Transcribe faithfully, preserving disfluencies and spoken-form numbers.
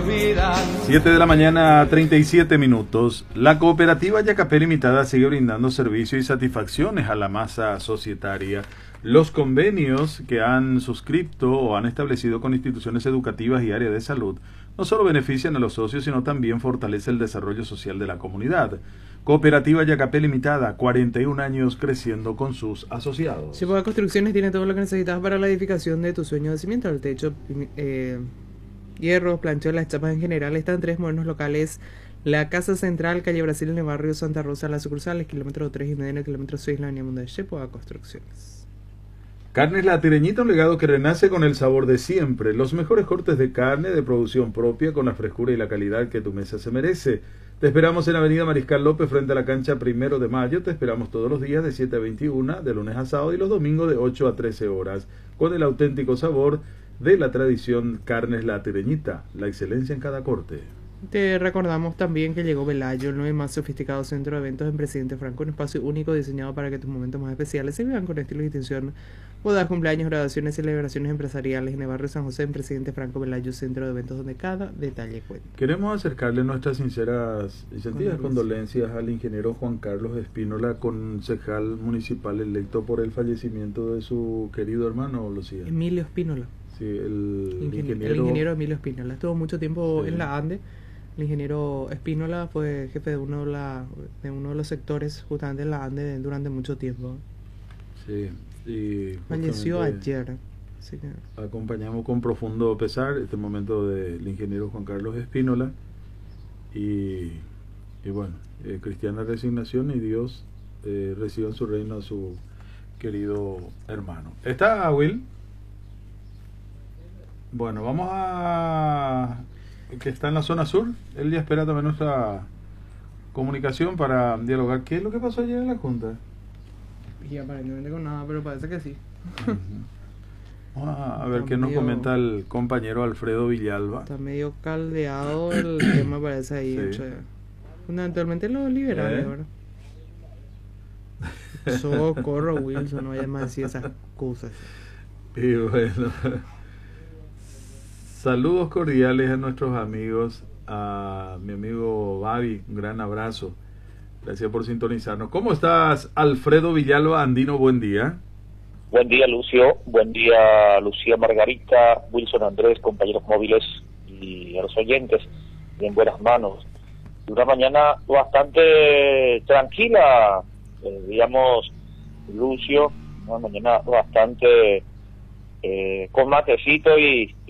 siete de la mañana, treinta y siete minutos. La cooperativa Yacapé Limitada sigue brindando servicios y satisfacciones a la masa societaria. Los convenios que han suscrito o han establecido con instituciones educativas y áreas de salud no solo benefician a los socios, sino también fortalece el desarrollo social de la comunidad. Cooperativa Yacapé Limitada, cuarenta y un años creciendo con sus asociados. Chipoa Construcciones tiene todo lo que necesitas para la edificación de tu sueño de cimiento, el techo, eh, hierros, plancholas, chapas en general. Están tres modernos locales: la Casa Central, calle Brasil, en el barrio Santa Rosa, las sucursales, kilómetro tres y medio, en el kilómetro seis, la avenida Mundo de Chipoa Construcciones. Carnes La Tireñita, un legado que renace con el sabor de siempre. Los mejores cortes de carne de producción propia con la frescura y la calidad que tu mesa se merece. Te esperamos en Avenida Mariscal López, frente a la cancha Primero de Mayo. Te esperamos todos los días de siete a veintiuna, de lunes a sábado, y los domingos de ocho a trece horas, con el auténtico sabor de la tradición Carnes La Tireñita, la excelencia en cada corte. Te recordamos también que llegó Velayo, el nuevo y más sofisticado centro de eventos en Presidente Franco, un espacio único diseñado para que tus momentos más especiales se vivan con estilo y distinción. Bodas, cumpleaños, graduaciones, celebraciones empresariales en el barrio San José, en Presidente Franco. Velayo, centro de eventos donde cada detalle cuenta. Queremos acercarle nuestras sinceras y sentidas condolencias al ingeniero Juan Carlos Espínola, concejal municipal electo por el fallecimiento de su querido hermano, Lucía. Emilio Espínola. Sí, el, Ingen ingeniero... el ingeniero Emilio Espínola. Estuvo mucho tiempo sí. en la ANDE. El ingeniero Espínola fue jefe de uno de, la, de uno de los sectores justamente en la ANDE durante mucho tiempo. Sí, y falleció ayer. Así que... acompañamos con profundo pesar este momento del ingeniero Juan Carlos Espínola y, y bueno, eh, cristiana resignación, y Dios eh, reciba en su reino a su querido hermano. ¿Está Will? Bueno, vamos a... que está en la zona sur. Él ya espera también nuestra comunicación para dialogar. ¿Qué es lo que pasó ayer en la Junta? Y aparentemente con nada, pero parece que sí. Uh-huh. Vamos a ver qué nos comenta el compañero Alfredo Villalba. Está medio caldeado el tema, parece ahí. Sí. O sea, fundamentalmente los liberales, ¿verdad? ¿Eh? Socorro, Wilson, no vayas más a decir esas cosas. Y bueno... saludos cordiales a nuestros amigos, a mi amigo Babi, un gran abrazo. Gracias por sintonizarnos. ¿Cómo estás, Alfredo Villalba Andino? Buen día. Buen día, Lucio. Buen día, Lucía Margarita, Wilson Andrés, compañeros móviles y a los oyentes. En buenas manos. Una mañana bastante tranquila, eh, digamos, Lucio. Una mañana bastante eh, con matecito y...